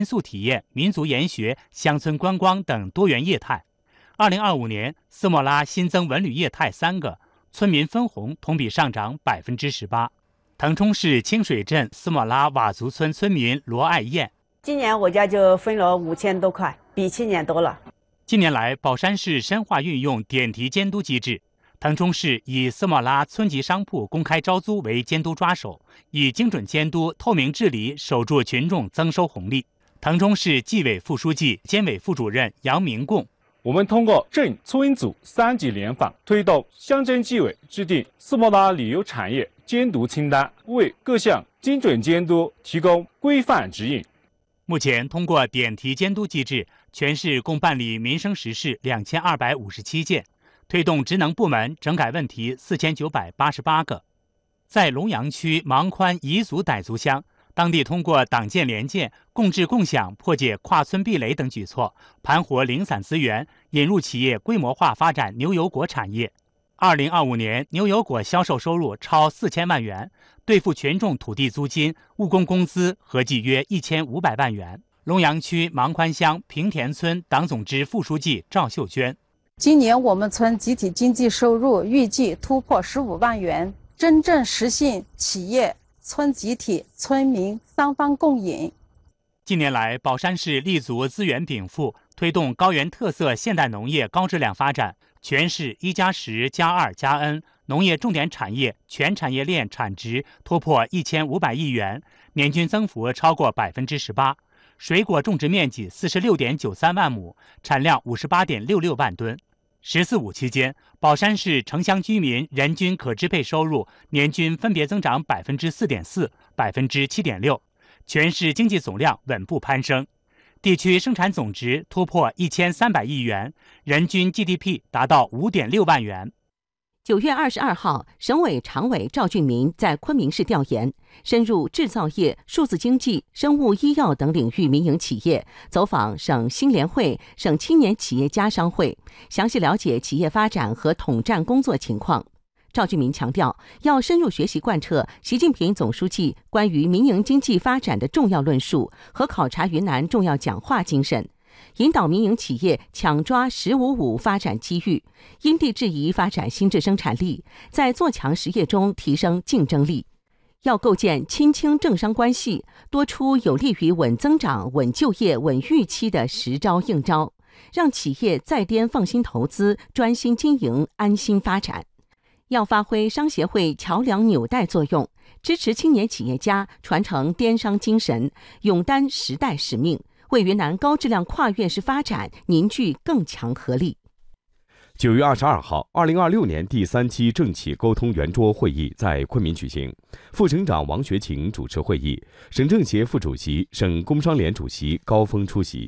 素体验、民族研学、乡村观光等多元业态。2025年，斯莫拉新增文旅业态3个，村民分红同比上涨18%。腾冲市清水镇斯莫拉佤族村村民罗爱燕： 今年我家就分了5000多块，比去年多了。 近年来，宝山市深化运用点题监督机制。腾冲市以斯莫拉村级商铺公开招租为监督抓手，以精准监督、透明治理守住群众增收红利。腾冲市纪委副书记、监委副主任杨明贡： 我们通过镇村组3级联访，推动乡镇纪委制定斯莫拉旅游产业监督清单，为各项精准监督提供规范指引。 目前，通过点题监督机制，全市共办理民生实事2257件，推动职能部门整改问题4988个。在龙阳区芒宽彝族傣族乡，当地通过党建联建、共治共享、破解跨村壁垒等举措，盘活零散资源，引入企业规模化发展牛油果产业。2025年，牛油果销售收入超4000万元，兑付群众土地租金、务工工资合计约1500万元。龙阳区芒宽乡平田村党总支副书记赵秀娟： 今年我们村集体经济收入预计突破15万元，真正实现企业、村集体、村民3方共赢。 近年来，宝山市立足资源禀赋，推动高原特色现代农业高质量发展，全市1+10+2+N 农业重点产业全产业链产值突破1500亿元，年均增幅超过18%。水果种植面积46.93万亩，产量58.66万吨。“14五”期间，宝山市城乡居民人均可支配收入年均分别增长4.4%、7.6%，全市经济总量稳步攀升，地区生产总值突破1300亿元，人均 GDP 达到5.6万元。 9月22号，省委常委赵俊民在昆明市调研，深入制造业、数字经济、生物医药等领域民营企业，走访省新联会、省青年企业家商会，详细了解企业发展和统战工作情况。赵俊民强调，要深入学习贯彻习近平总书记关于民营经济发展的重要论述和考察云南重要讲话精神，引导民营企业抢抓“15+5”发展机遇，因地制宜发展新质生产力，在做强实业中提升竞争力。要构建亲清政商关系，多出有利于稳增长、稳就业、稳预期的实招硬招，让企业再颠放心投资、专心经营、安心发展。要发挥商协会桥梁纽带作用，支持青年企业家传承颠商精神，勇担时代使命，为云南高质量跨越式发展凝聚更强合力。 9月22号，2026年第3期政企沟通圆桌会议在昆明举行，副省长王学勤主持会议，省政协副主席、省工商联主席高峰出席。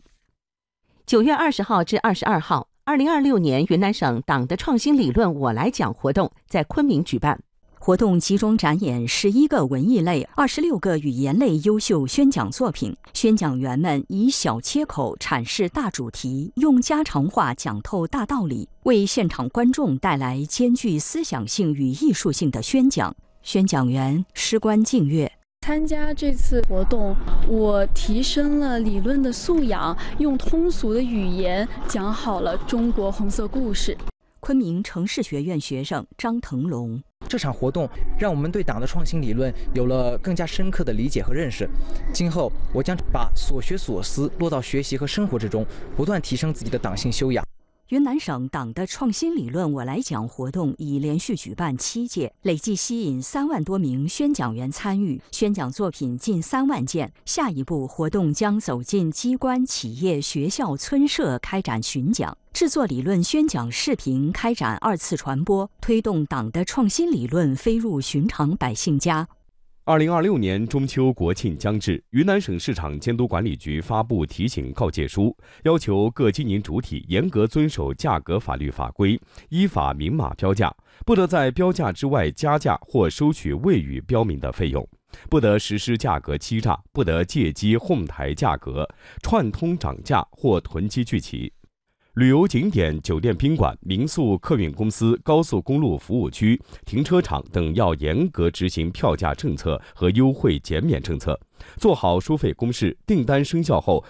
9月20号至22号，2026年云南省党的创新理论我来讲活动在昆明举办。 活动集中展演11个文艺类、26个语言类优秀宣讲作品，宣讲员们以小切口阐释大主题，用家常话讲透大道理，为现场观众带来兼具思想性与艺术性的宣讲。宣讲员施官静月： 参加这次活动，我提升了理论的素养，用通俗的语言讲好了中国红色故事。 昆明城市学院学生张腾龙： 这场活动让我们对党的创新理论有了更加深刻的理解和认识。今后我将把所学所思落到学习和生活之中，不断提升自己的党性修养。 云南省党的创新理论我来讲活动已连续举办7届，累计吸引3万多名宣讲员参与，宣讲作品近3万件。下一步活动将走进机关、企业、学校、村社开展巡讲，制作理论宣讲视频，开展2次传播，推动党的创新理论飞入寻常百姓家。 2026年中秋国庆将至，云南省市场监督管理局发布提醒告诫书，要求各经营主体严格遵守价格法律法规，依法明码标价，不得在标价之外加价或收取未予标明的费用，不得实施价格欺诈，不得借机哄抬价格、串通涨价或囤积聚集。旅游景点、酒店宾馆、民宿客运公司、高速公路服务区、停车场等要严格执行票价政策和优惠减免政策，做好收费公示，订单生效后